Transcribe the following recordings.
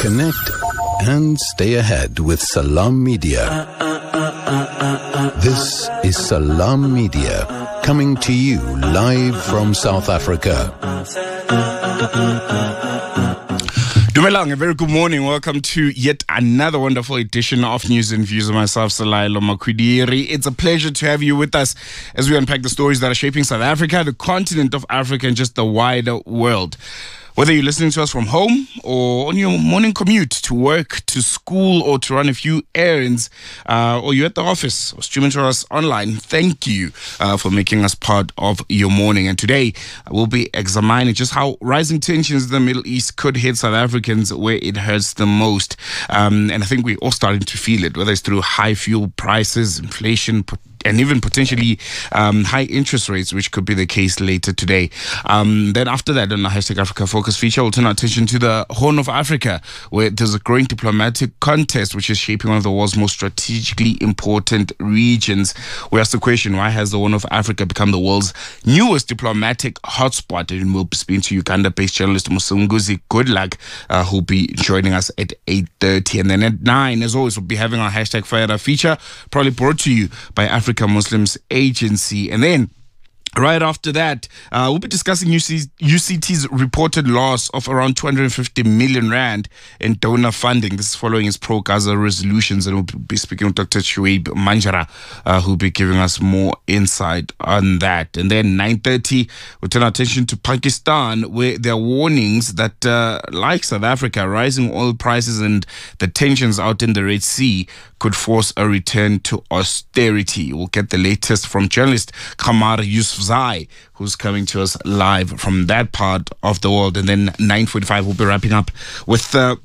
Connect and stay ahead with Salam Media. This is Salam Media, coming to you live from South Africa. Dumelang, a very good morning. Welcome to yet another wonderful edition of News and Views of myself, Salailo Makwidiri. It's a pleasure to have you with us as we unpack the stories that are shaping South Africa, the continent of Africa, and just the wider world. Whether you're listening to us from home or on your morning commute to work, to school, or to run a few errands, or you're at the office or streaming to us online, thank you for making us part of your morning. And today, we'll be examining just how rising tensions in the Middle East could hit South Africans where it hurts the most. And I think we're all starting to feel it, whether it's through high fuel prices, inflation, and even potentially high interest rates, which could be the case later today. Then after that, on the Hashtag Africa Focus feature, we'll turn our attention to the Horn of Africa, where there's a growing diplomatic contest, which is shaping one of the world's most strategically important regions. We ask the question, why has the Horn of Africa become the world's newest diplomatic hotspot? And we'll be speaking to Uganda-based journalist Musunguzi Goodluck, who'll be joining us at 8:30. And then at 9, as always, we'll be having our Hashtag Fire feature, probably brought to you by Africa Muslims Agency. And then right after that, we'll be discussing UCT's reported loss of around 250 million rand in donor funding. This is following its pro-Gaza resolutions, and we'll be speaking with Dr. Shuaib Manjara, who'll be giving us more insight on that. And then 9:30, we'll turn our attention to Pakistan, where there are warnings that, like South Africa, rising oil prices and the tensions out in the Red Sea could force a return to austerity. We'll get the latest from journalist Kamar Yousafzai, who's coming to us live from that part of the world. And then 9:45, we'll be wrapping up with the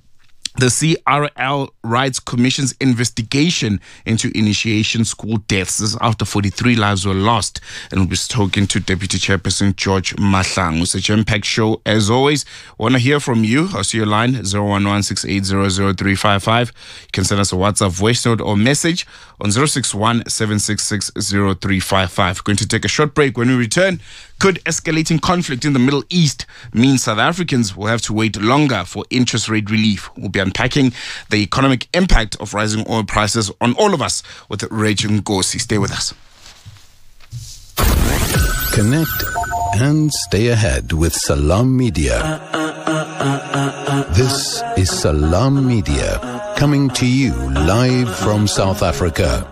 CRL Rights Commission's investigation into initiation school deaths. This is after 43 lives were lost. And we'll be talking to Deputy Chairperson George Mahlangu. It's a jam-packed show as always. Want to hear from you? I'll see your line 011-6800-355. You can send us a WhatsApp voice note or message on 061-766-0355. We're going to take a short break. When we return, could escalating conflict in the Middle East mean South Africans will have to wait longer for interest rate relief? We'll be unpacking the economic impact of rising oil prices on all of us with Reg Ngosi. Stay with us. Connect and stay ahead with Salam Media. This is Salam Media, coming to you live from South Africa.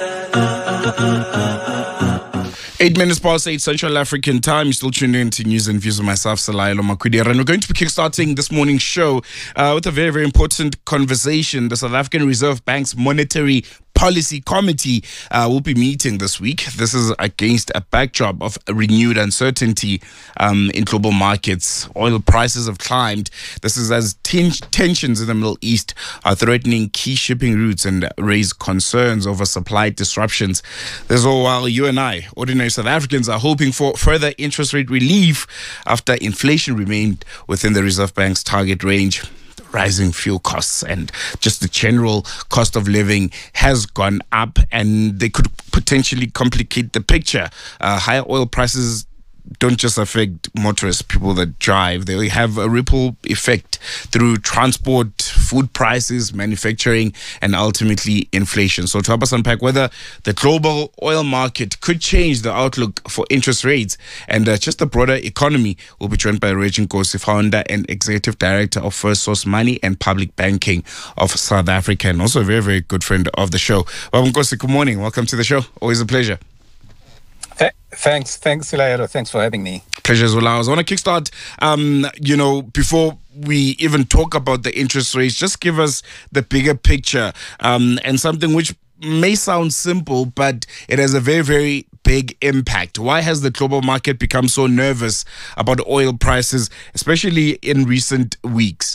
8:08 Central African Time. You're still tuned in to News and Views of myself, Salailo Makwidiri. And we're going to be kickstarting this morning's show with a very, very important conversation. The South African Reserve Bank's Monetary Policy Committee will be meeting this week. This is against a backdrop of renewed uncertainty in global markets. Oil prices have climbed. This is as tensions in the Middle East are threatening key shipping routes and raise concerns over supply disruptions. This is all while you and I, ordinary South Africans, are hoping for further interest rate relief after inflation remained within the Reserve Bank's target range. Rising fuel costs and just the general cost of living has gone up, and they could potentially complicate the picture. Higher oil prices don't just affect motorists, people that drive. They have a ripple effect through transport, food prices, manufacturing, and ultimately inflation. So to help us unpack whether the global oil market could change the outlook for interest rates and just the broader economy, we'll be joined by Reg Ngosi, founder and executive director of First Source Money and Public Banking of South Africa, and also a very, very good friend of the show. Ngosi, good morning. Welcome to the show. Always a pleasure. Thanks, Ilairo. Thanks for having me. Pleasure as well. I want to kickstart, before we even talk about the interest rates, just give us the bigger picture and something which may sound simple, but it has a very, very big impact. Why has the global market become so nervous about oil prices, especially in recent weeks?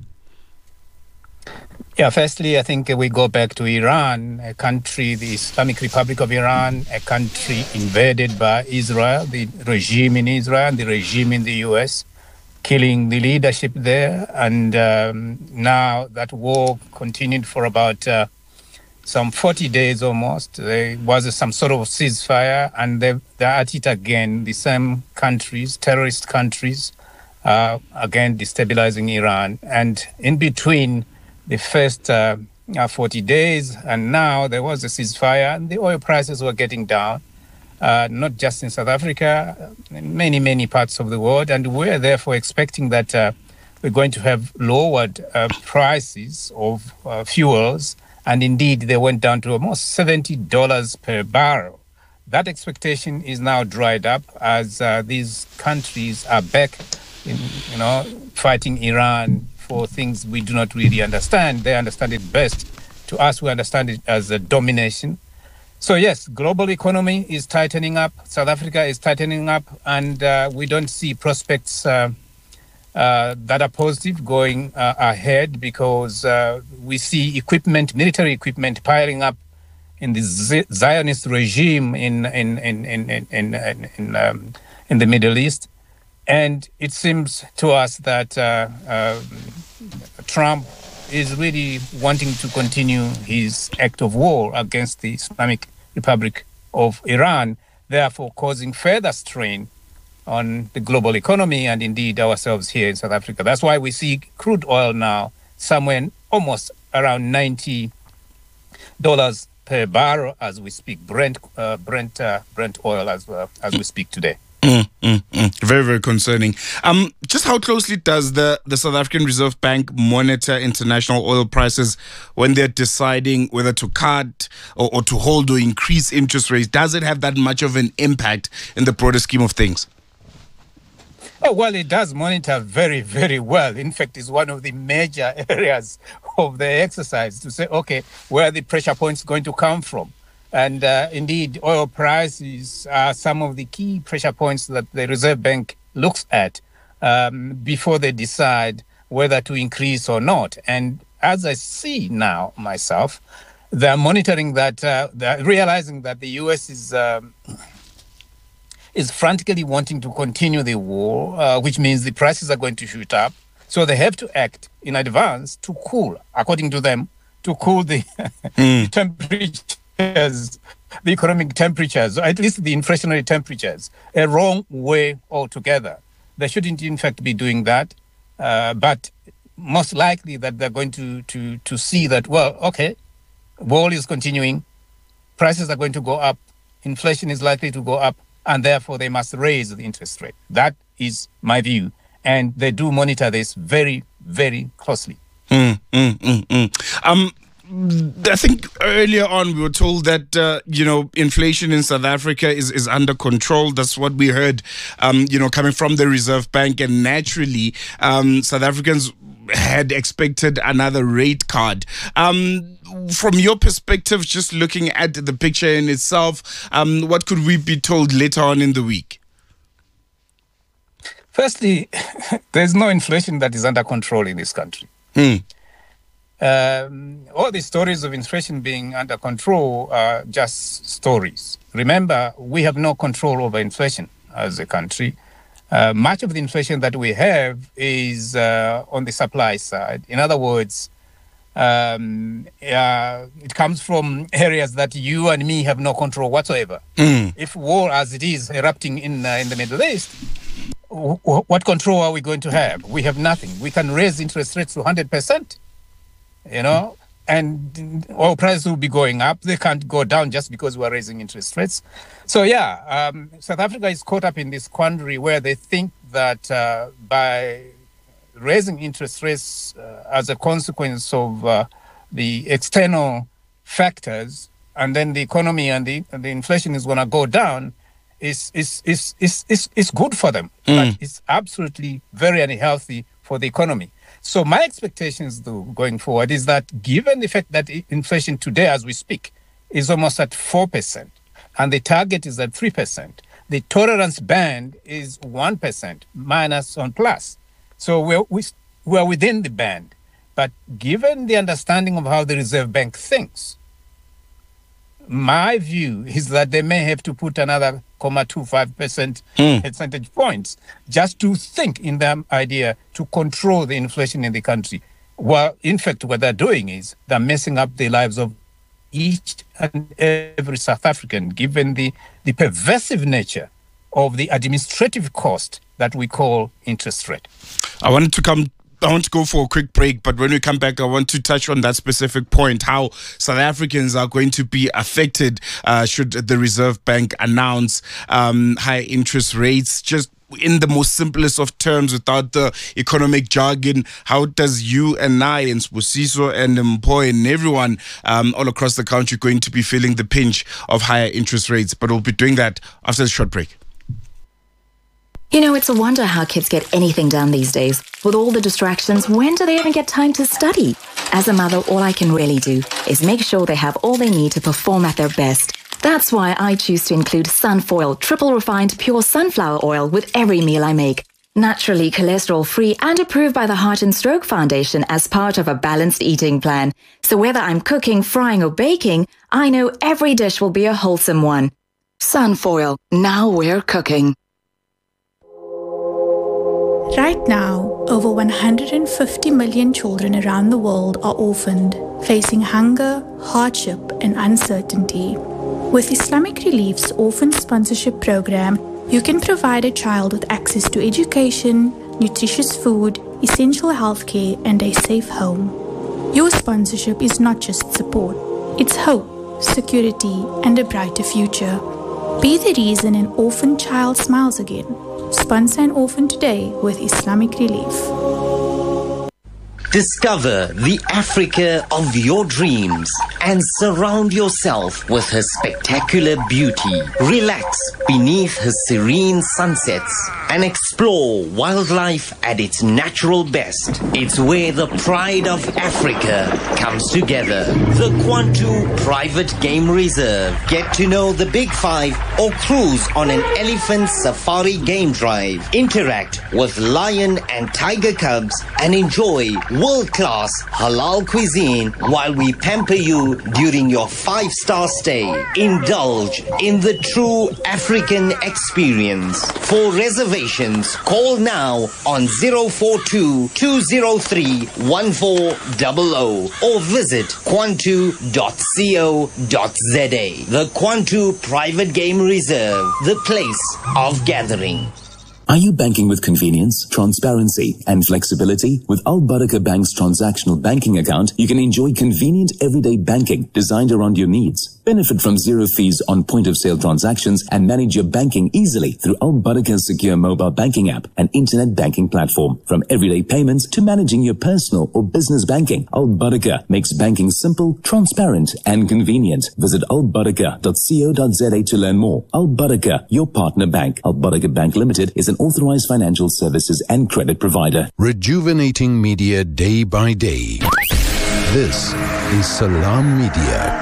Yeah, firstly, I think we go back to Iran, a country, the Islamic Republic of Iran, a country invaded by Israel, the regime in Israel, the regime in the US, killing the leadership there. And now that war continued for about some 40 days almost. There was some sort of ceasefire, and they're at it again, the same countries, terrorist countries, again destabilizing Iran. And in between the first 40 days and now, there was a ceasefire and the oil prices were getting down, not just in South Africa, in many, many parts of the world. And we're therefore expecting that we're going to have lowered prices of fuels. And indeed, they went down to almost $70 per barrel. That expectation is now dried up as these countries are back in, fighting Iran for things we do not really understand. They understand it best. To us, we understand it as a domination. So yes, global economy is tightening up. South Africa is tightening up, and we don't see prospects that are positive going ahead, because we see military equipment piling up in the Zionist regime in the Middle East. And it seems to us that Trump is really wanting to continue his act of war against the Islamic Republic of Iran, therefore causing further strain on the global economy and indeed ourselves here in South Africa. That's why we see crude oil now somewhere almost around $90 per barrel as we speak, Brent oil as we speak today. Very, very concerning. Just how closely does the South African Reserve Bank monitor international oil prices when they're deciding whether to cut or to hold or increase interest rates? Does it have that much of an impact in the broader scheme of things? Oh, well, it does monitor very, very well. In fact, it's one of the major areas of the exercise to say, okay, where are the pressure points going to come from? And indeed, oil prices are some of the key pressure points that the Reserve Bank looks at before they decide whether to increase or not. And as I see now myself, they're monitoring that, they're realizing that the U.S. is frantically wanting to continue the war, which means the prices are going to shoot up. So they have to act in advance to cool, according to them, to cool the temperatures, the economic temperatures, or at least the inflationary temperatures, a wrong way altogether. They shouldn't, in fact, be doing that. But most likely that they're going to see that, well, okay, war is continuing, prices are going to go up, inflation is likely to go up, and therefore they must raise the interest rate. That is my view. And they do monitor this very, very closely. I think earlier on we were told that, inflation in South Africa is under control. That's what we heard, coming from the Reserve Bank. And naturally, South Africans had expected another rate cut. From your perspective, just looking at the picture in itself, what could we be told later on in the week? Firstly, there's no inflation that is under control in this country. All the stories of inflation being under control are just stories. Remember, we have no control over inflation as a country. Much of the inflation that we have is on the supply side. In other words, it comes from areas that you and me have no control whatsoever. If war as it is erupting in the Middle East, what control are we going to have? We have nothing. We can raise interest rates to 100%, and oil prices will be going up. They can't go down just because we're raising interest rates. So, South Africa is caught up in this quandary where they think that by raising interest rates as a consequence of the external factors, and then the economy and the inflation is going to go down, is good for them. But it's absolutely very unhealthy for the economy. So my expectations, though, going forward is that given the fact that inflation today, as we speak, is almost at 4%, and the target is at 3%, the tolerance band is 1% minus on plus. So we're within the band. But given the understanding of how the Reserve Bank thinks, my view is that they may have to put another 0.25% percentage points just to think in their idea to control the inflation in the country. Well, in fact, what they're doing is they're messing up the lives of each and every South African, given the pervasive nature of the administrative cost that we call interest rate. I want to go for a quick break, but when we come back, I want to touch on that specific point, how South Africans are going to be affected should the Reserve Bank announce high interest rates. Just in the most simplest of terms, without the economic jargon, how does you and I and Spusiso and Mpho and everyone all across the country going to be feeling the pinch of higher interest rates? But we'll be doing that after the short break. You know, it's a wonder how kids get anything done these days. With all the distractions, when do they even get time to study? As a mother, all I can really do is make sure they have all they need to perform at their best. That's why I choose to include Sunfoil triple refined pure sunflower oil with every meal I make. Naturally cholesterol-free and approved by the Heart and Stroke Foundation as part of a balanced eating plan. So whether I'm cooking, frying or baking, I know every dish will be a wholesome one. Sunfoil, now we're cooking. Right now, over 150 million children around the world are orphaned, facing hunger, hardship, and uncertainty. With Islamic Relief's Orphan Sponsorship Program, you can provide a child with access to education, nutritious food, essential healthcare, and a safe home. Your sponsorship is not just support, it's hope, security, and a brighter future. Be the reason an orphan child smiles again. Sponsor an orphan today with Islamic Relief. Discover the Africa of your dreams and surround yourself with her spectacular beauty. Relax beneath her serene sunsets and explore wildlife at its natural best. It's where the pride of Africa comes together. The Kwantu Private Game Reserve. Get to know the Big Five or cruise on an elephant safari game drive. Interact with lion and tiger cubs and enjoy world-class halal cuisine while we pamper you during your 5-star stay. Indulge in the true African experience. For reservations, call now on 042-203-1400 or visit kwantu.co.za. The Kwantu Private Game Reserve, the place of gathering. Are you banking with convenience, transparency, and flexibility? With Al Barakah Bank's transactional banking account, you can enjoy convenient everyday banking designed around your needs. Benefit from zero fees on point-of-sale transactions and manage your banking easily through Al Barakah's secure mobile banking app and internet banking platform. From everyday payments to managing your personal or business banking, Al Barakah makes banking simple, transparent, and convenient. Visit albarakah.co.za to learn more. Al Barakah, your partner bank. Al Barakah Bank Limited is an authorized financial services and credit provider. Rejuvenating media day by day. This is Salam Media.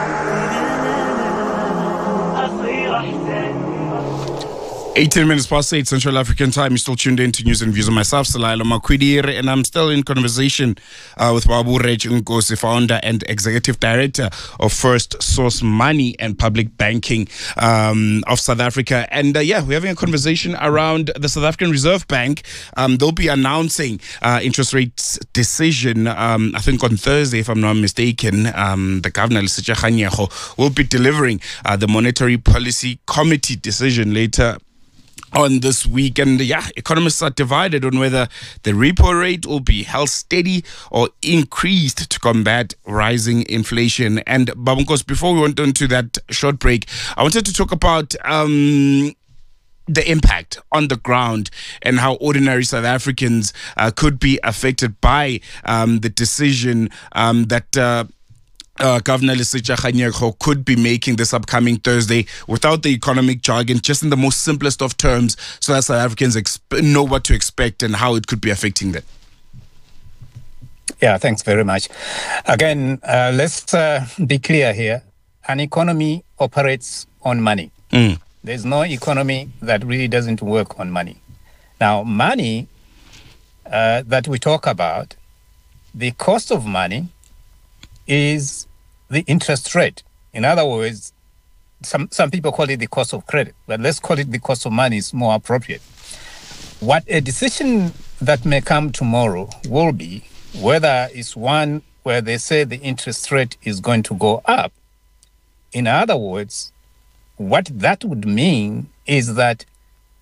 18 minutes past 8 Central African time. You're still tuned in to News and Views of myself, Salailo Makwidiri, and I'm still in conversation with Babu Reg Nkosi, founder and executive director of First Source Money and Public Banking of South Africa. And we're having a conversation around the South African Reserve Bank. They'll be announcing interest rates decision, I think on Thursday, if I'm not mistaken. The governor, Lesetja Kganyago, will be delivering the Monetary Policy Committee decision later on this week. And economists are divided on whether the repo rate will be held steady or increased to combat rising inflation. And Babunkos, before we went on to that short break, I wanted to talk about the impact on the ground and how ordinary South Africans could be affected by the decision that Governor Lesetja Kganyago could be making this upcoming Thursday, without the economic jargon, just in the most simplest of terms, so that South Africans know what to expect and how it could be affecting them. Yeah, thanks very much. Again, let's be clear here. An economy operates on money. There's no economy that really doesn't work on money. Now, money that we talk about, the cost of money is the interest rate. In other words, some people call it the cost of credit, but let's call it the cost of money is more appropriate. What a decision that may come tomorrow will be whether it's one where they say the interest rate is going to go up. In other words, what that would mean is that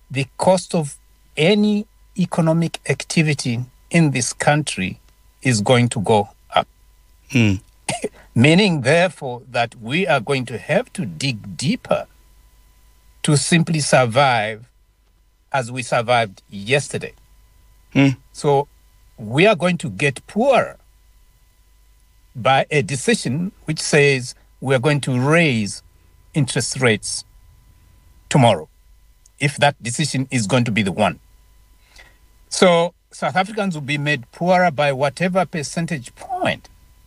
the cost of any economic activity in this country is going to go up. Meaning, therefore, that we are going to have to dig deeper to simply survive as we survived yesterday. So we are going to get poorer by a decision which says we are going to raise interest rates tomorrow, if that decision is going to be the one. So South Africans will be made poorer by whatever percentage point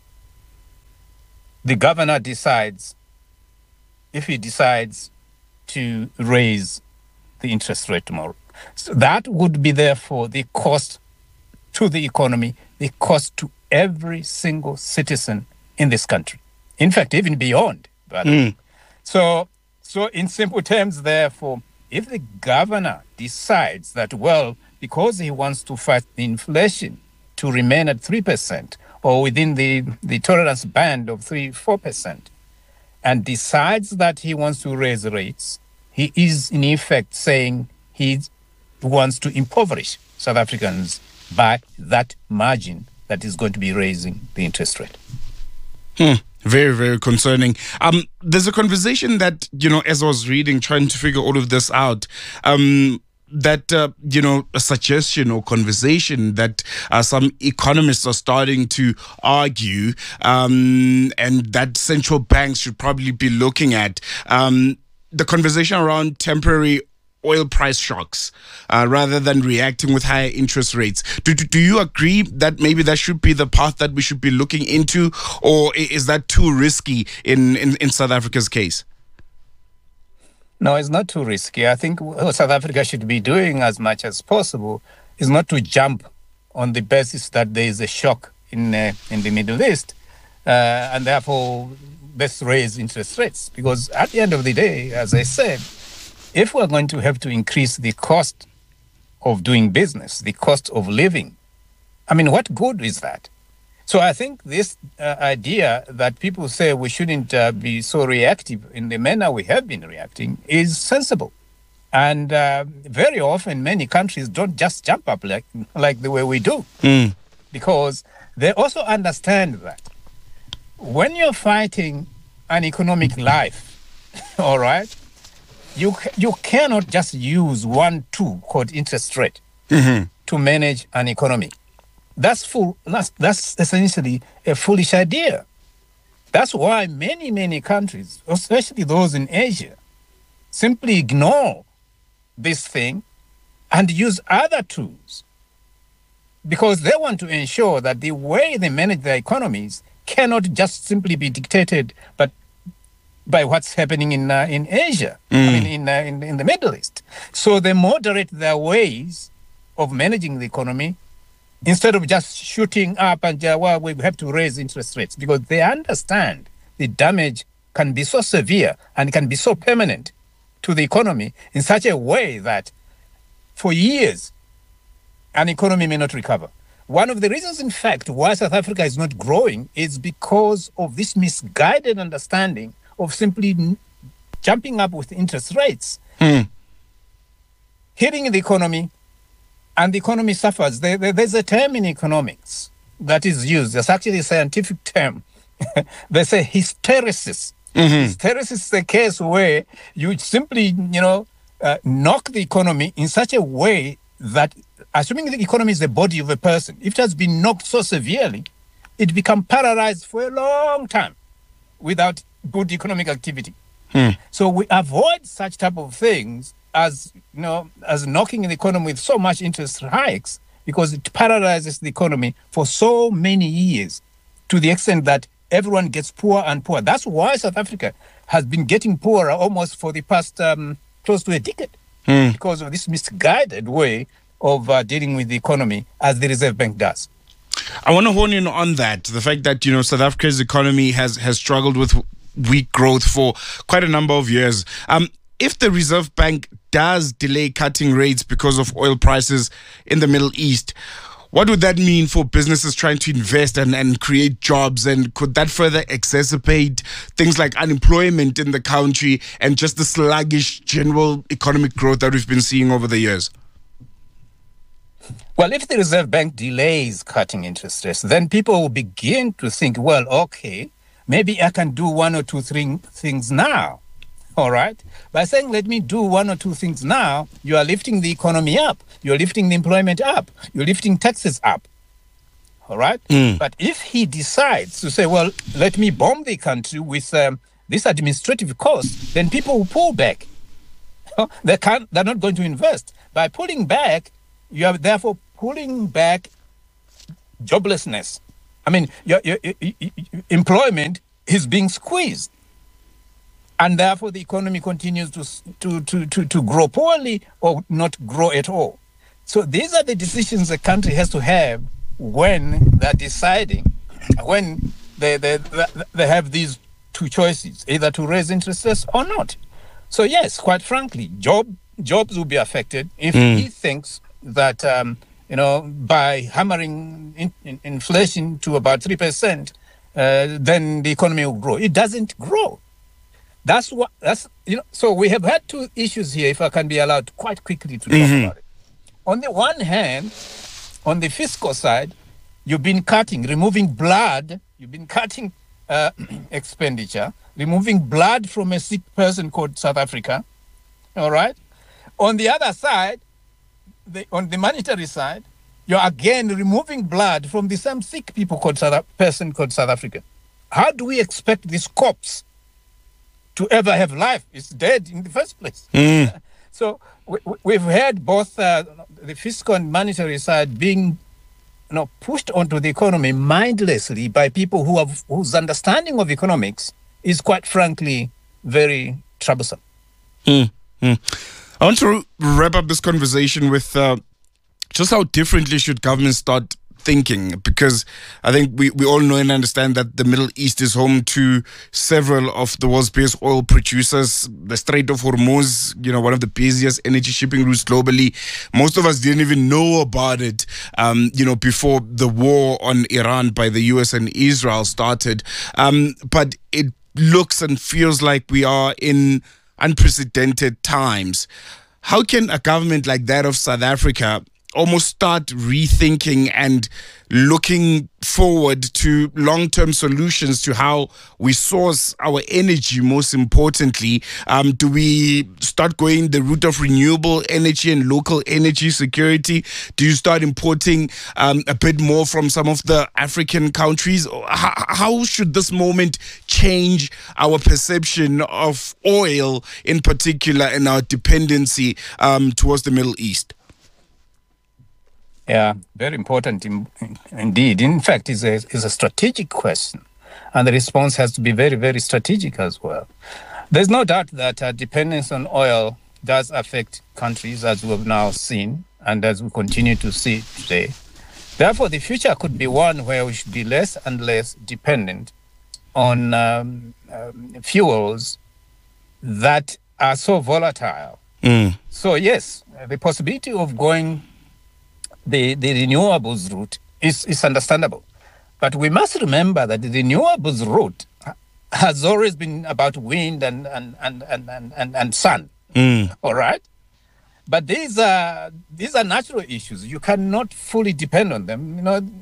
the governor decides, if he decides to raise the interest rate tomorrow. So that would be, therefore, the cost to the economy, the cost to every single citizen in this country. In fact, even beyond. So in simple terms, therefore, if the governor decides that, well, because he wants to fight the inflation to remain at 3% or within the tolerance band of 3-4%, and decides that he wants to raise rates, he is in effect saying he wants to impoverish South Africans by that margin that is going to be raising the interest rate. Very, very concerning. There's a conversation that, as I was reading, trying to figure all of this out, that, a suggestion or conversation that some economists are starting to argue, and that central banks should probably be looking at, the conversation around temporary oil price shocks rather than reacting with higher interest rates. Do you agree that maybe that should be the path that we should be looking into, or is that too risky in South Africa's case? No, it's not too risky. I think what South Africa should be doing as much as possible is not to jump on the basis that there is a shock in the Middle East, and therefore let's raise interest rates. Because at the end of the day, as I said, if we're going to have to increase the cost of doing business, the cost of living, what good is that? So I think this idea that people say we shouldn't be so reactive in the manner we have been reacting is sensible. And very often, many countries don't just jump up like the way we do. Because they also understand that when you're fighting an economic life, all right, you cannot just use one tool called interest rate to manage an economy. That's essentially a foolish idea. That's why many countries, especially those in Asia, simply ignore this thing and use other tools because they want to ensure that the way they manage their economies cannot just simply be dictated but by what's happening in Asia, in the Middle East. So they moderate their ways of managing the economy instead of just shooting up and, we have to raise interest rates, because they understand the damage can be so severe and can be so permanent to the economy in such a way that for years an economy may not recover. One of the reasons, in fact, why South Africa is not growing is because of this misguided understanding of simply jumping up with interest rates, hitting the economy, and the economy suffers. There's a term in economics that is used. It's actually a scientific term. They say hysteresis. Hysteresis is the case where you simply, knock the economy in such a way that, assuming the economy is the body of a person, if it has been knocked so severely, it becomes paralyzed for a long time without good economic activity. So we avoid such type of things as knocking the economy with so much interest hikes, because it paralyzes the economy for so many years to the extent that everyone gets poorer and poorer. That's why South Africa has been getting poorer almost for the past close to a decade, because of this misguided way of dealing with the economy as the Reserve Bank does. I want to hone in on that, the fact that, South Africa's economy has struggled with weak growth for quite a number of years. If the Reserve Bank does delay cutting rates because of oil prices in the Middle East, What would that mean for businesses trying to invest and create jobs? And could that further exacerbate things like unemployment in the country and just the sluggish general economic growth that we've been seeing over the years? Well, if the Reserve Bank delays cutting interest rates, then people will begin to think, well, okay, maybe I can do one or two things now. All right. By saying, let me do one or two things now, you are lifting the economy up. You're lifting the employment up. You're lifting taxes up. All right. But if he decides to say, well, let me bomb the country with this administrative cost, then people will pull back. They're not going to invest. By pulling back, you are therefore pulling back joblessness. I mean, your employment is being squeezed. And therefore, the economy continues to grow poorly or not grow at all. So these are the decisions the country has to have when they're deciding, when they have these two choices, either to raise interest rates or not. So yes, quite frankly, jobs will be affected if he thinks that by hammering inflation to about 3%, then the economy will grow. It doesn't grow. So we have had two issues here, if I can be allowed quite quickly to talk about it. On the one hand, on the fiscal side, you've been removing blood, you've been cutting expenditure, removing blood from a sick person called South Africa, all right? On the other side, on the monetary side, you're again removing blood from the same sick person called South Africa. How do we expect this corpse to ever have life? It's dead in the first place. So we've had both the fiscal and monetary side being pushed onto the economy mindlessly by people whose understanding of economics is quite frankly very troublesome. I want to wrap up this conversation with just how differently should governments start thinking, because I think we all know and understand that the Middle East is home to several of the world's biggest oil producers. The Strait of Hormuz, one of the busiest energy shipping routes globally. Most of us didn't even know about it, before the war on Iran by the US and Israel started. But it looks and feels like we are in unprecedented times. How can a government like that of South Africa almost start rethinking and looking forward to long-term solutions to how we source our energy, most importantly? Do we start going the route of renewable energy and local energy security? Do you start importing a bit more from some of the African countries? How should this moment change our perception of oil in particular and our dependency towards the Middle East? Yeah, very important indeed. In fact, it's a strategic question, and the response has to be very, very strategic as well. There's no doubt that dependence on oil does affect countries, as we've now seen, and as we continue to see today. Therefore, the future could be one where we should be less and less dependent on fuels that are so volatile. So yes, the possibility of going the renewables route is understandable. But we must remember that the renewables route has always been about wind and sun. All right? But these are natural issues. You cannot fully depend on them.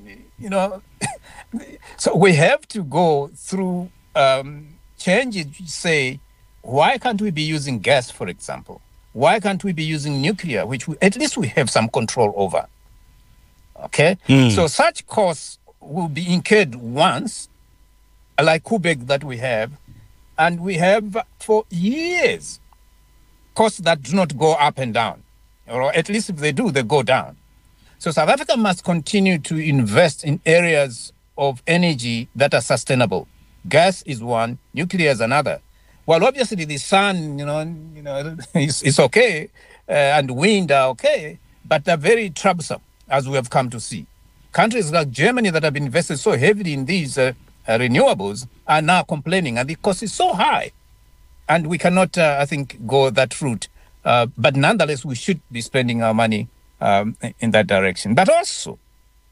So we have to go through changes. Say, why can't we be using gas, for example? Why can't we be using nuclear, which at least we have some control over? Okay, so such costs will be incurred once, like Kubek that we have, and we have for years costs that do not go up and down, or at least if they do, they go down. So South Africa must continue to invest in areas of energy that are sustainable. Gas is one, nuclear is another. Well, obviously the sun, is okay, and wind are okay, but they're very troublesome, as we have come to see. Countries like Germany that have invested so heavily in these renewables are now complaining, and the cost is so high. And we cannot, I think, go that route. But nonetheless, we should be spending our money in that direction. But also,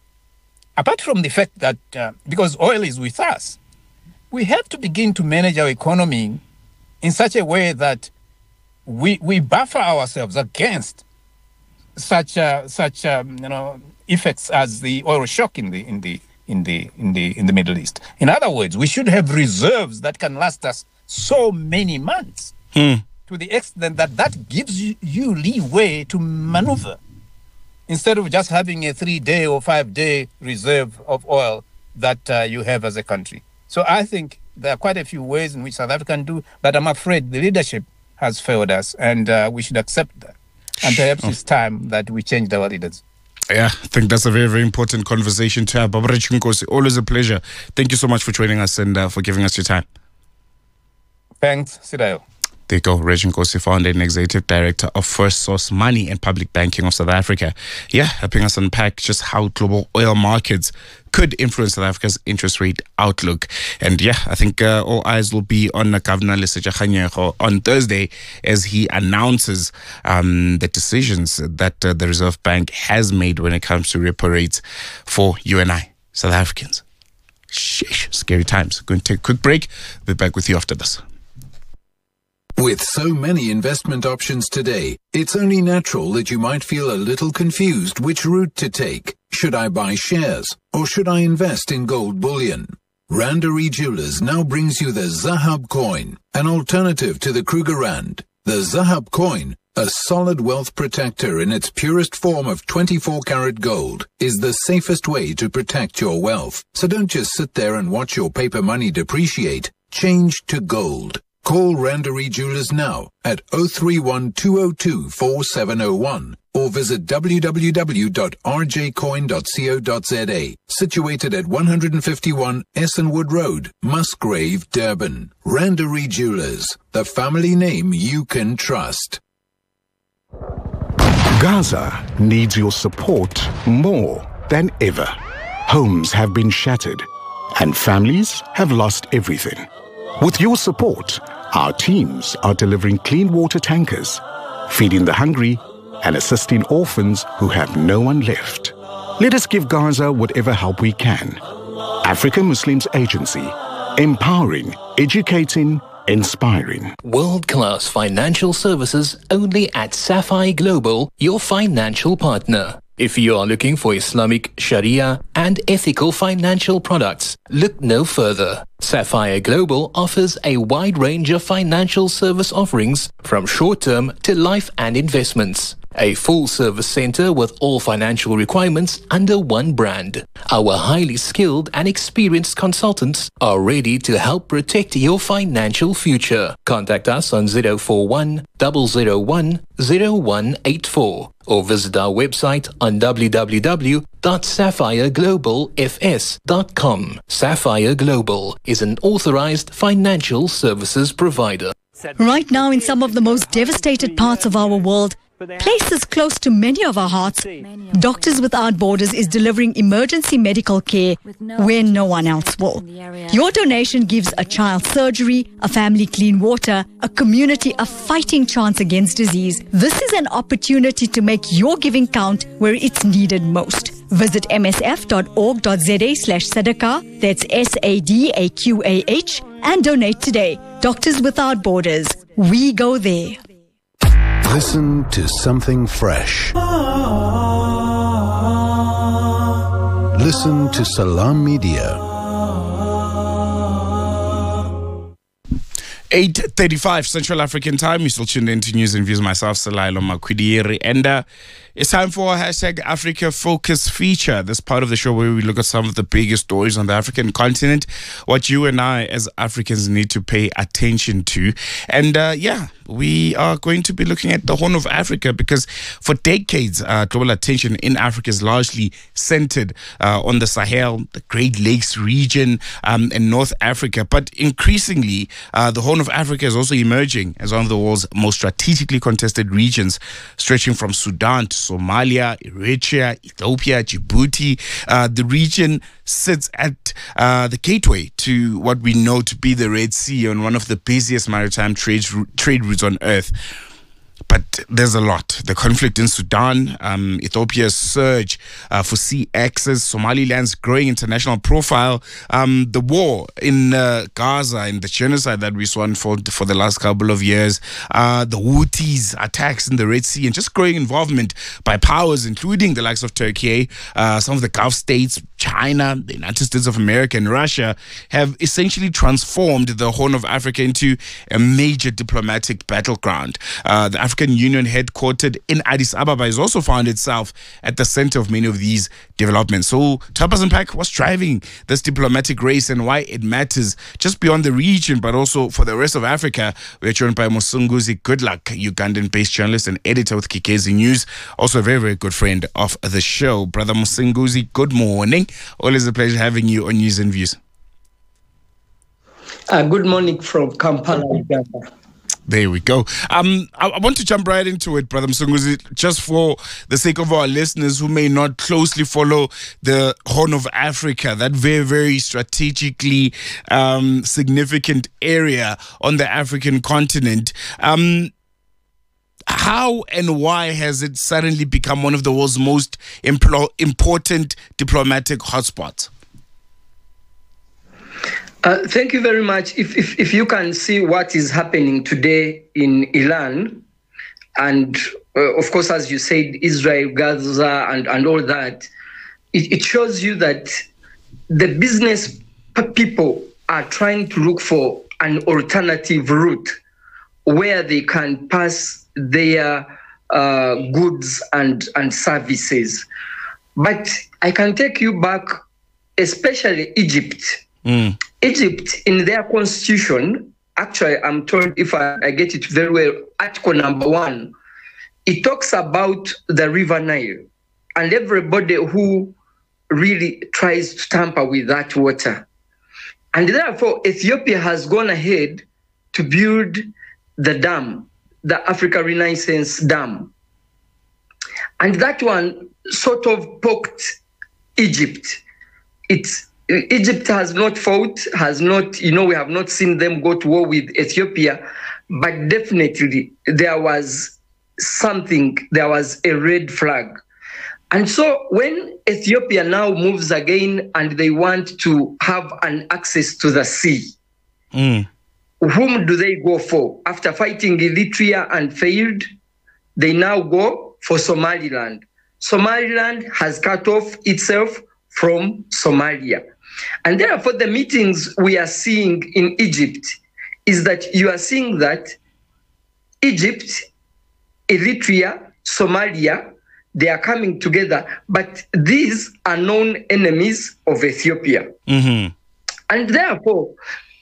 apart from the fact that because oil is with us, we have to begin to manage our economy in such a way that we buffer ourselves against such effects as the oil shock in the Middle East. In other words, we should have reserves that can last us so many months, to the extent that gives you leeway to maneuver, instead of just having a 3-day or 5-day reserve of oil that you have as a country. So I think there are quite a few ways in which South Africa can do, but I'm afraid the leadership has failed us, and we should accept that. And perhaps it's time that we changed our leaders. Yeah, I think that's a very, very important conversation to have. Barbara Nkosi, always a pleasure. Thank you so much for joining us and for giving us your time. Thanks, Sidayo. There you go, Reggie Nkosi, founder and executive director of First Source Money and Public Banking of South Africa. Yeah, helping us unpack just how global oil markets could influence South Africa's interest rate outlook. And yeah, I think all eyes will be on Governor Lesetja Kganyago on Thursday as he announces the decisions that the Reserve Bank has made when it comes to repo rates for you and I, South Africans. Sheesh, scary times. Going to take a quick break. We'll be back with you after this. With so many investment options today, it's only natural that you might feel a little confused which route to take. Should I buy shares or should I invest in gold bullion? Randery Jewelers now brings you the Zahab coin, an alternative to the Kruger Rand. The Zahab coin, a solid wealth protector in its purest form of 24-karat gold, is the safest way to protect your wealth. So don't just sit there and watch your paper money depreciate. Change to gold. Call Randery Jewelers now at 031 202 4701 or visit www.rjcoin.co.za, situated at 151 Essenwood Road, Musgrave, Durban. Randery Jewelers, the family name you can trust. Gaza needs your support more than ever. Homes have been shattered and families have lost everything. With your support, our teams are delivering clean water tankers, feeding the hungry, and assisting orphans who have no one left. Let us give Gaza whatever help we can. African Muslims Agency, empowering, educating, inspiring. World-class financial services only at Sapphire Global, your financial partner. If you are looking for Islamic, Sharia, and ethical financial products, look no further. Sapphire Global offers a wide range of financial service offerings from short-term to life and investments. A full-service center with all financial requirements under one brand. Our highly skilled and experienced consultants are ready to help protect your financial future. Contact us on 041 001 0184 or visit our website on www.sapphireglobalfs.com. Sapphire Global is an authorized financial services provider. Right now, in some of the most devastated parts of our world, places close to many of our hearts, Doctors Without Borders is delivering emergency medical care where no one else will. Your donation gives a child surgery, a family clean water, a community a fighting chance against disease. This is an opportunity to make your giving count where it's needed most. Visit msf.org.za/sadaqah, that's SADAQAH, and donate today. Doctors Without Borders. We go there. Listen to something fresh. Listen to Salam Media. 8:35 Central African Time. You're still tuned in to News and Views. Myself, Salailo Makwidiri. And it's time for our #Africa Focus feature. This part of the show where we look at some of the biggest stories on the African continent, what you and I as Africans need to pay attention to. And we are going to be looking at the Horn of Africa because for decades, global attention in Africa is largely centered on the Sahel, the Great Lakes region, and North Africa. But increasingly, the Horn of Africa is also emerging as one of the world's most strategically contested regions, stretching from Sudan to Somalia, Eritrea, Ethiopia, Djibouti. The region sits at the gateway to what we know to be the Red Sea, on one of the busiest maritime trade routes on Earth. But there's a lot. The conflict in Sudan, Ethiopia's surge for sea access, Somaliland's growing international profile, the war in Gaza and the genocide that we saw unfold for the last couple of years, the Houthis attacks in the Red Sea, and just growing involvement by powers, including the likes of Turkey, some of the Gulf states, China, the United States of America, and Russia have essentially transformed the Horn of Africa into a major diplomatic battleground. The African Union, headquartered in Addis Ababa, has also found itself at the center of many of these developments. So, to help us unpack what's driving this diplomatic race and why it matters just beyond the region, but also for the rest of Africa, we're joined by Musunguzi Goodluck, Ugandan-based journalist and editor with Kikezi News, also a very, very good friend of the show. Brother Musunguzi, good morning. Always a pleasure having you on News and Views. Good morning from Kampala, Uganda. There we go. I want to jump right into it, Brother Musunguzi, just for the sake of our listeners who may not closely follow the Horn of Africa, that very, very strategically significant area on the African continent. How and why has it suddenly become one of the world's most important diplomatic hotspots? Thank you very much. If you can see what is happening today in Iran, and of course, as you said, Israel, Gaza, and all that, it shows you that the business people are trying to look for an alternative route where they can pass their goods and services. But I can take you back, especially Egypt. Egypt, in their constitution, actually, I'm told, if I get it very well, Article number 1, it talks about the River Nile and everybody who really tries to tamper with that water. And therefore, Ethiopia has gone ahead to build the dam, the Africa Renaissance Dam. And that one sort of poked Egypt. Egypt has not fought, we have not seen them go to war with Ethiopia, but definitely there was a red flag. And so when Ethiopia now moves again and they want to have an access to the sea, whom do they go for? After fighting Eritrea and failed, they now go for Somaliland. Somaliland has cut off itself from Somalia. And therefore, the meetings we are seeing in Egypt is that you are seeing that Egypt, Eritrea, Somalia, they are coming together, but these are known enemies of Ethiopia. And therefore,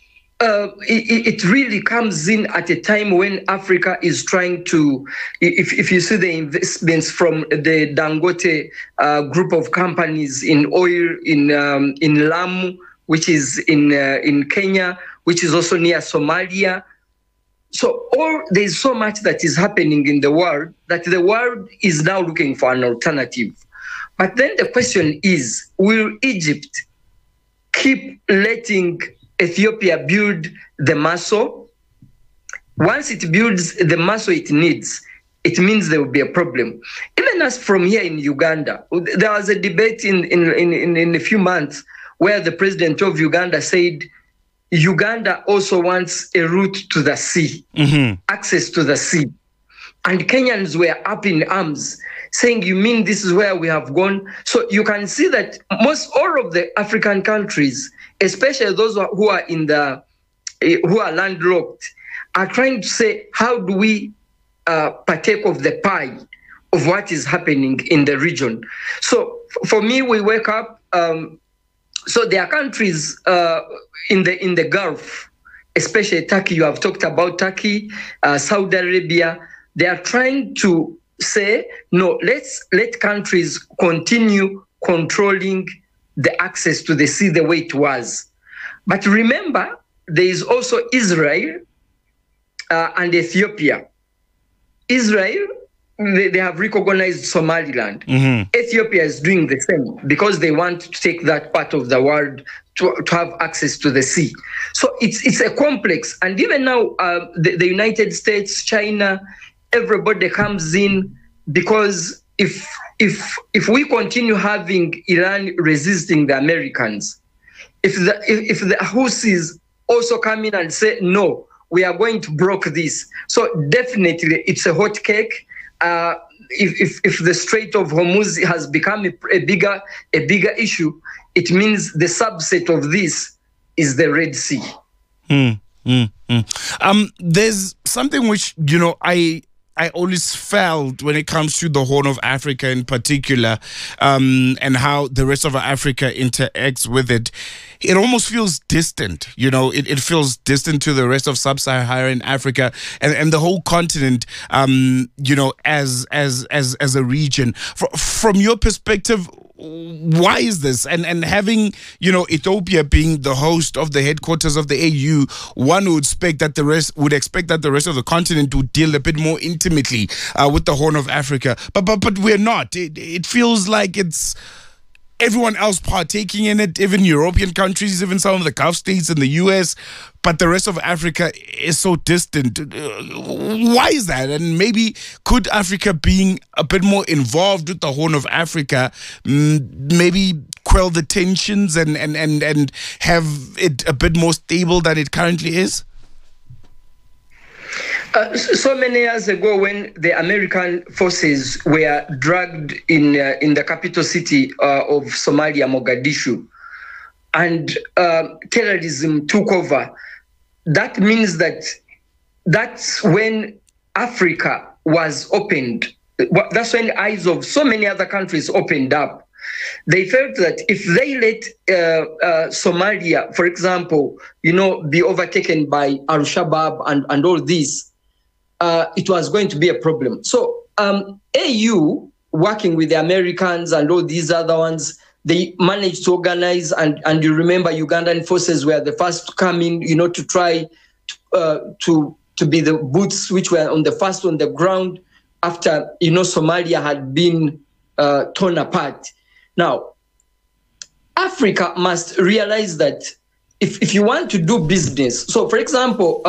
it really comes in at a time when Africa is trying to, if you see the investments from the Dangote group of companies in oil in Lamu, which is in Kenya, which is also near Somalia. So there's so much that is happening in the world that the world is now looking for an alternative. But then the question is, will Egypt keep letting Ethiopia build the muscle? Once it builds the muscle it needs, it means there will be a problem. Even as from here in Uganda, there was a debate in a few months where the president of Uganda said Uganda also wants a route to the sea, access to the sea. And Kenyans were up in arms saying, you mean this is where we have gone? So you can see that all of the African countries, especially those who are who are landlocked, are trying to say, how do we partake of the pie of what is happening in the region? So for me, we wake up. So there are countries in the Gulf, especially Turkey. You have talked about Turkey, Saudi Arabia. They are trying to say, no, let countries continue controlling the access to the sea the way it was. But remember, there is also Israel and Ethiopia. Israel, they have recognized Somaliland. Ethiopia is doing the same because they want to take that part of the world to have access to the sea. So it's a complex. And even now, the United States, China, everybody comes in, because if we continue having Iran resisting the Americans, if the Houthis also come in and say, no, we are going to block this, so definitely it's a hot cake. If the Strait of Hormuz has become a bigger issue, it means the subset of this is the Red Sea. There's something which, I always felt when it comes to the Horn of Africa in particular, and how the rest of Africa interacts with it. It almost feels distant, it feels distant to the rest of sub-Saharan Africa and the whole continent, as a region. From your perspective, why is this? And having, Ethiopia being the host of the headquarters of the AU, one would expect that the rest of the continent would deal a bit more intimately with the Horn of Africa. But we're not. It feels like it's everyone else partaking in it, even European countries, even some of the Gulf states in the US, but the rest of Africa is so distant. Why is that? And maybe could Africa being a bit more involved with the Horn of Africa maybe quell the tensions and have it a bit more stable than it currently is? So many years ago, when the American forces were dragged in the capital city of Somalia, Mogadishu, and terrorism took over, that means that's when Africa was opened. That's when the eyes of so many other countries opened up. They felt that if they let Somalia, for example, be overtaken by Al-Shabaab and all this, it was going to be a problem. So AU, working with the Americans and all these other ones, they managed to organize, and you remember Ugandan forces were the first to come in, to try to be the boots which were first on the ground after, Somalia had been torn apart. Now, Africa must realize that if you want to do business, so for example,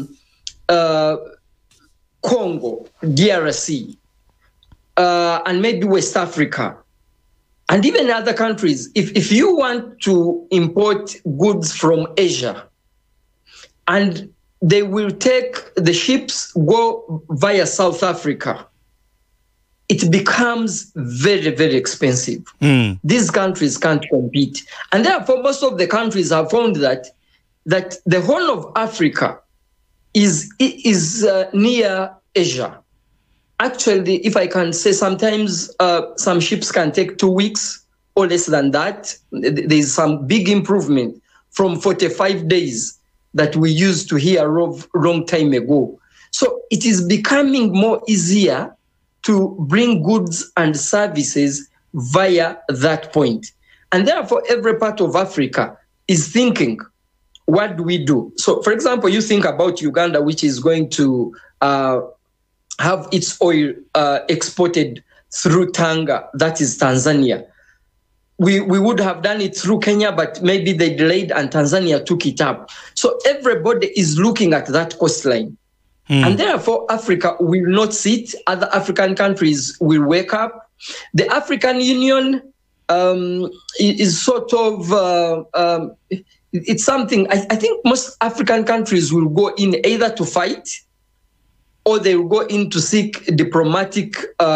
Congo, DRC, and maybe West Africa, and even other countries, if you want to import goods from Asia, and they will take the ships, go via South Africa, it becomes very, very expensive. These countries can't compete. And therefore, most of the countries have found that the Horn of Africa is near Asia. Actually, if I can say, sometimes some ships can take 2 weeks or less than that. There's some big improvement from 45 days that we used to hear of long time ago. So it is becoming more easier to bring goods and services via that point. And therefore, every part of Africa is thinking, what do we do? So, for example, you think about Uganda, which is going to have its oil exported through Tanga, that is Tanzania. We would have done it through Kenya, but maybe they delayed and Tanzania took it up. So everybody is looking at that coastline. And therefore, Africa will not sit. Other African countries will wake up. The African Union is sort of, it's something, I think most African countries will go in either to fight or they will go in to seek diplomatic,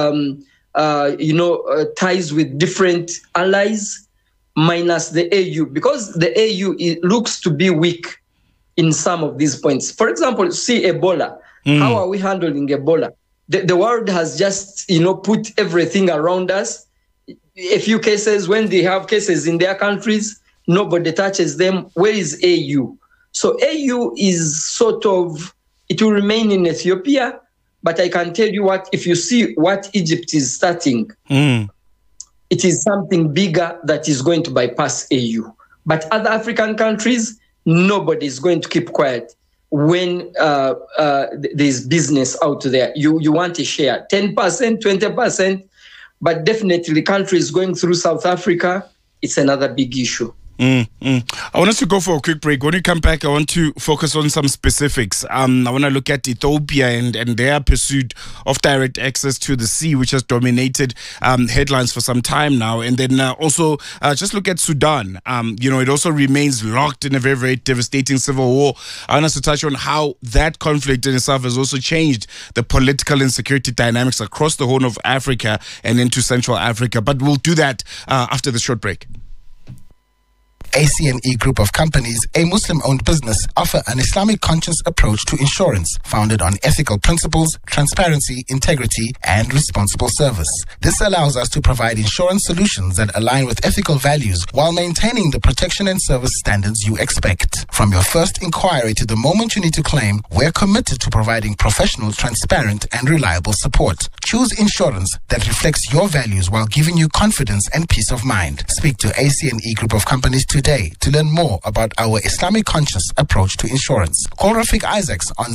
ties with different allies, minus the AU, because the AU looks to be weak in some of these points. For example, see Ebola. How are we handling Ebola? The world has just, put everything around us. A few cases, when they have cases in their countries, nobody touches them. Where is AU? So AU is sort of, it will remain in Ethiopia, but I can tell you what, if you see what Egypt is starting, it is something bigger that is going to bypass AU. But other African countries, nobody is going to keep quiet when there's business out there. You want a share, 10%, 20%, but definitely countries going through South Africa, it's another big issue. I want us to go for a quick break. When we come back, I want to focus on some specifics. I want to look at Ethiopia and their pursuit of direct access to the sea, which has dominated headlines for some time now. And then also just look at Sudan. It also remains locked in a very, very devastating civil war. I want us to touch on how that conflict in itself has also changed the political and security dynamics across the Horn of Africa and into Central Africa. But we'll do that after the short break. ACNE Group of Companies, a Muslim-owned business, offer an Islamic conscious approach to insurance founded on ethical principles, transparency, integrity, and responsible service. This allows us to provide insurance solutions that align with ethical values while maintaining the protection and service standards you expect. From your first inquiry to the moment you need to claim, we're committed to providing professional, transparent, and reliable support. Choose insurance that reflects your values while giving you confidence and peace of mind. Speak to ACNE Group of Companies today to learn more about our Islamic conscious approach to insurance. Call Rafiq Isaacs on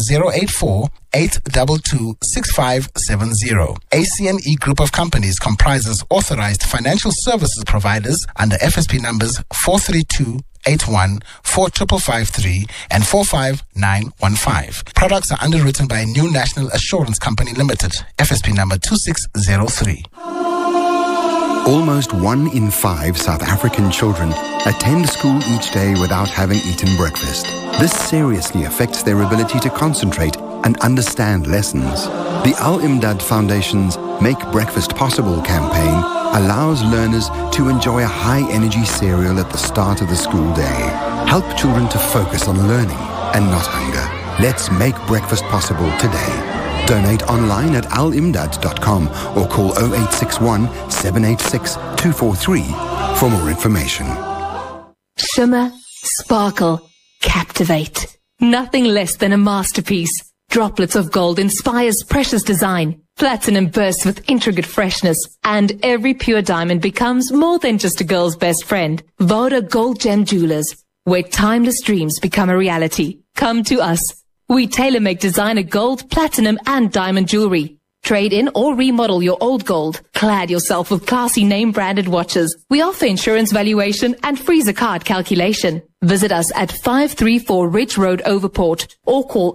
084-822-6570. ACNE Group of Companies comprises authorized financial services providers under FSP numbers 43281, 4553, and 45915. Products are underwritten by New National Assurance Company Limited, FSP number 2603. Almost 1 in 5 South African children attend school each day without having eaten breakfast. This seriously affects their ability to concentrate and understand lessons. The Al-Imdad Foundation's Make Breakfast Possible campaign allows learners to enjoy a high-energy cereal at the start of the school day. Help children to focus on learning and not hunger. Let's make breakfast possible today. Donate online at alimdad.com or call 0861 786 243 for more information. Shimmer, sparkle, captivate. Nothing less than a masterpiece. Droplets of gold inspires precious design. Platinum bursts with intricate freshness. And every pure diamond becomes more than just a girl's best friend. Voda Gold Gem Jewelers, where timeless dreams become a reality. Come to us. We tailor-make designer gold, platinum, and diamond jewelry. Trade in or remodel your old gold. Clad yourself with classy name-branded watches. We offer insurance valuation and freezer card calculation. Visit us at 534 Ridge Road, Overport, or call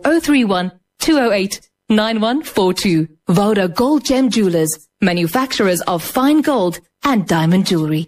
031-208-9142. Voda Gold Gem Jewelers, manufacturers of fine gold and diamond jewelry.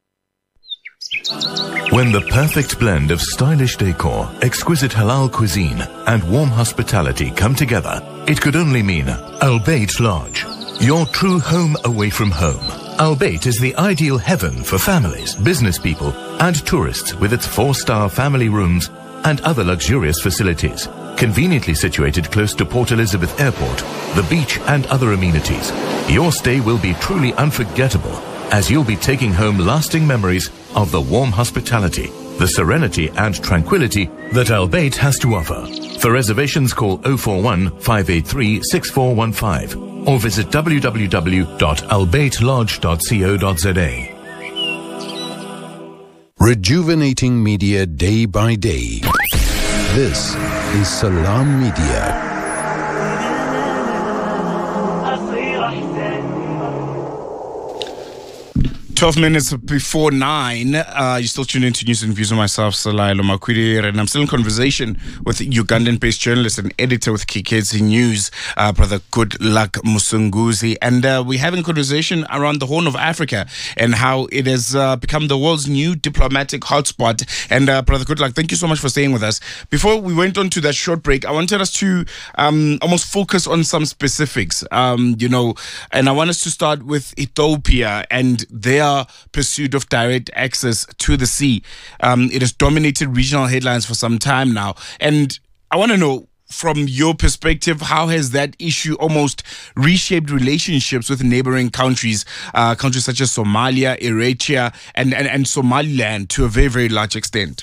When the perfect blend of stylish decor, exquisite halal cuisine, and warm hospitality come together, it could only mean Albeit Lodge, your true home away from home. Albeit is the ideal heaven for families, business people, and tourists with its 4-star family rooms and other luxurious facilities. Conveniently situated close to Port Elizabeth Airport, the beach, and other amenities, your stay will be truly unforgettable, as you'll be taking home lasting memories of the warm hospitality, the serenity and tranquility that Albeit has to offer. For reservations, call 041-583-6415 or visit www.albeitlodge.co.za. Rejuvenating media day by day. This is Salam Media. 12 minutes before 9, you're still tuned into News and Views with myself, Salailo Makwidire, and I'm still in conversation with Ugandan-based journalist and editor with Kikezi News, Brother Goodluck Musunguzi, and we're having a conversation around the Horn of Africa and how it has become the world's new diplomatic hotspot. And Brother Goodluck, thank you so much for staying with us. Before we went on to that short break, I wanted us to almost focus on some specifics, and I want us to start with Ethiopia and their pursuit of direct access to the sea. It has dominated regional headlines for some time now. And I want to know, from your perspective, how has that issue almost reshaped relationships with neighboring countries, countries such as Somalia, Eritrea, and Somaliland to a very, very large extent?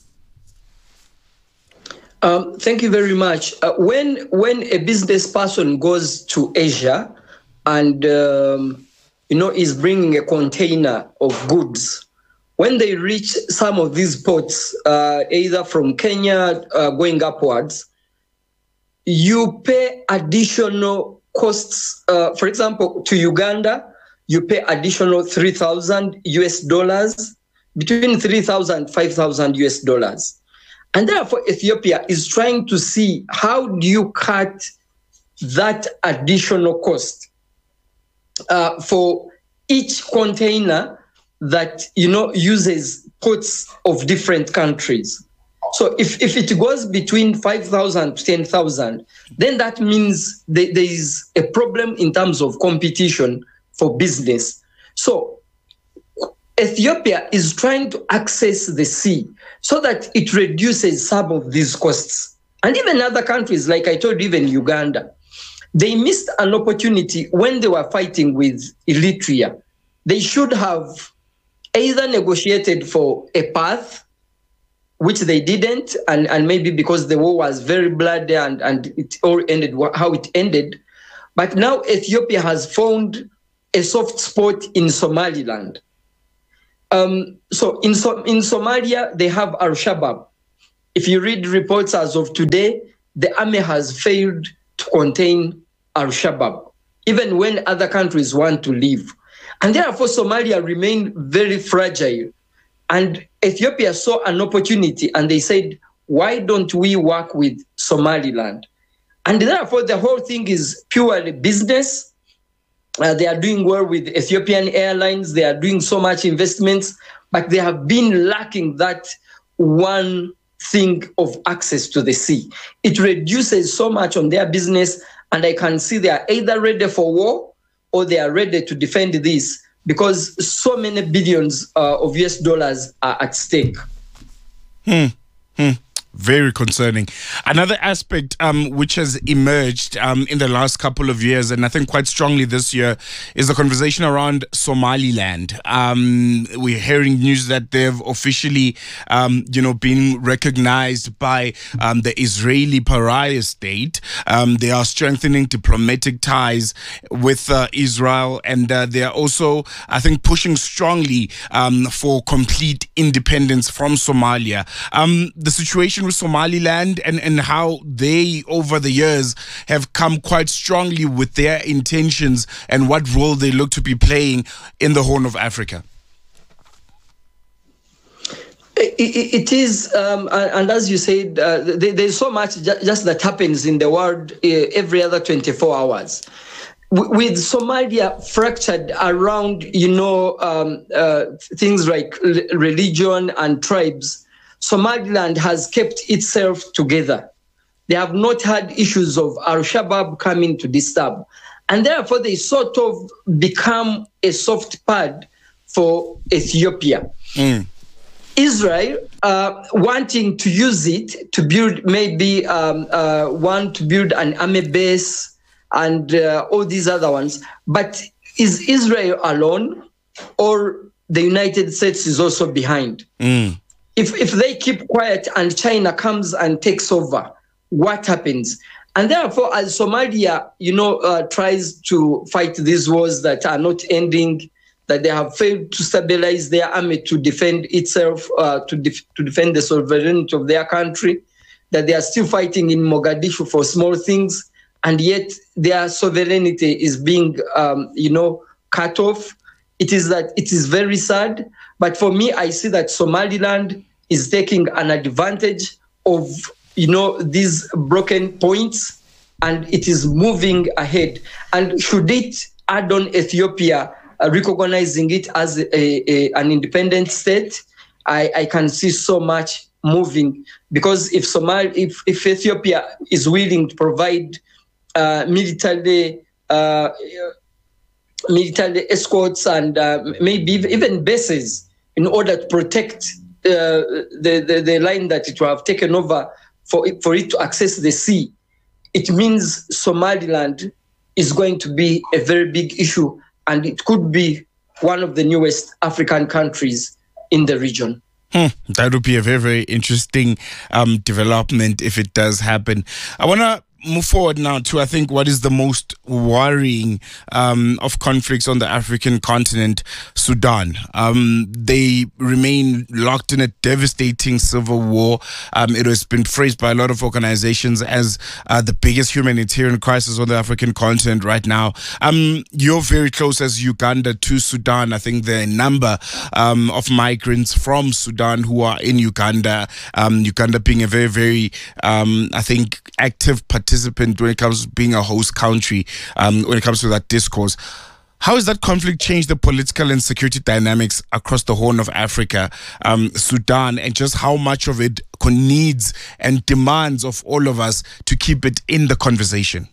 Thank you very much. When a business person goes to Asia and is bringing a container of goods, when they reach some of these ports, either from Kenya going upwards, you pay additional costs. For example, to Uganda, you pay additional $3,000 US between 3,000, 5,000 US dollars. And therefore, Ethiopia is trying to see how do you cut that additional cost for each container that, uses ports of different countries. So if it goes between 5,000 to 10,000, then that means there is a problem in terms of competition for business. So Ethiopia is trying to access the sea so that it reduces some of these costs. And even other countries, like I told you, even Uganda, they missed an opportunity when they were fighting with Eritrea. They should have either negotiated for a path, which they didn't, and maybe because the war was very bloody and it all ended how it ended. But now Ethiopia has found a soft spot in Somaliland. So in Somalia, they have Al-Shabaab. If you read reports as of today, the army has failed to contain Al-Shabaab, even when other countries want to leave. And therefore, Somalia remained very fragile. And Ethiopia saw an opportunity and they said, why don't we work with Somaliland? And therefore, the whole thing is purely business. They are doing well with Ethiopian Airlines. They are doing so much investments, but they have been lacking that one thing of access to the sea. It reduces so much on their business, and I can see they are either ready for war or they are ready to defend this because so many billions of US dollars are at stake. Very concerning. Another aspect which has emerged in the last couple of years, and I think quite strongly this year, is the conversation around Somaliland. We're hearing news that they've officially, been recognized by the Israeli pariah state. They are strengthening diplomatic ties with Israel, and they are also, I think, pushing strongly for complete independence from Somalia. The situation with Somaliland and how they over the years have come quite strongly with their intentions and what role they look to be playing in the Horn of Africa. It is, and as you said, there's so much just that happens in the world every other 24 hours. With Somalia fractured around, things like religion and tribes, Somaliland has kept itself together. They have not had issues of Al-Shabaab coming to disturb. And therefore, they sort of become a soft pad for Ethiopia. Israel, wanting to use it to build maybe to build an army base and all these other ones. But is Israel alone or the United States is also behind? If they keep quiet and China comes and takes over, what happens? And therefore, as Somalia, tries to fight these wars that are not ending, that they have failed to stabilize their army to defend itself, to defend the sovereignty of their country, that they are still fighting in Mogadishu for small things, and yet their sovereignty is being, cut off. It is very sad. But for me, I see that Somaliland is taking an advantage of, these broken points, and it is moving ahead. And should it add on Ethiopia recognizing it as an independent state, I can see so much moving, because if Ethiopia is willing to provide military escorts and maybe even bases in order to protect the line that it will have taken over for it to access the sea, it means Somaliland is going to be a very big issue, and it could be one of the newest African countries in the region. That would be a very, very interesting development if it does happen. I want to move forward now to, I think, what is the most worrying of conflicts on the African continent, Sudan. They remain locked in a devastating civil war. It has been phrased by a lot of organizations as the biggest humanitarian crisis on the African continent right now. You're very close as Uganda to Sudan. I think the number of migrants from Sudan who are in Uganda, Uganda being a very, very, I think, active participant when it comes to being a host country, when it comes to that discourse. How has that conflict changed the political and security dynamics across the Horn of Africa, Sudan, and just how much of it needs and demands of all of us to keep it in the conversation?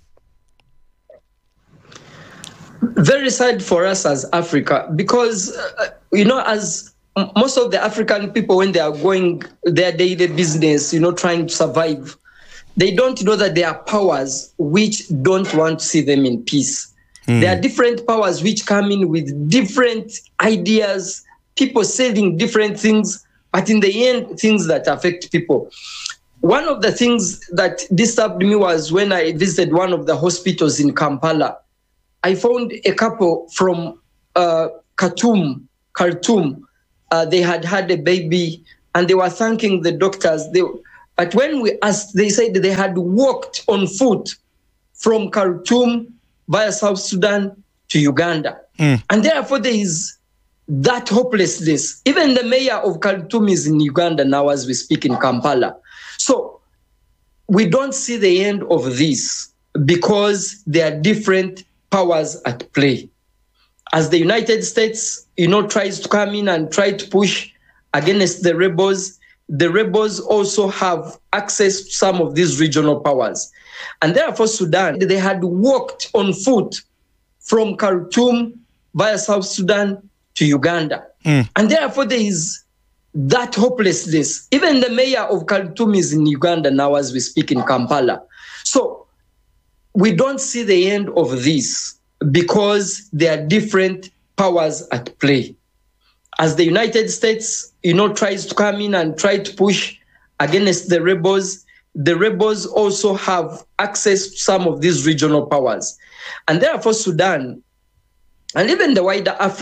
Very sad for us as Africa, because, as most of the African people, when they are going their daily business, trying to survive, they don't know that there are powers which don't want to see them in peace. There are different powers which come in with different ideas, people selling different things, but in the end, things that affect people. One of the things that disturbed me was when I visited one of the hospitals in Kampala. I found a couple from Khartoum. They had a baby, and they were thanking the doctors. But when we asked, they said they had walked on foot from Khartoum via South Sudan to Uganda. And therefore, there is that hopelessness. Even the mayor of Khartoum is in Uganda now as we speak, in Kampala. So we don't see the end of this because there are different powers at play. As the United States, tries to come in and try to push against the rebels also have access to some of these regional powers. And therefore, Sudan, they had walked on foot from Khartoum via South Sudan to Uganda. And therefore, there is that hopelessness. Even the mayor of Khartoum is in Uganda now as we speak, in Kampala. So we don't see the end of this because there are different powers at play. As the United States, tries to come in and try to push against the rebels also have access to some of these regional powers. And therefore, Sudan, and even the wider Africa,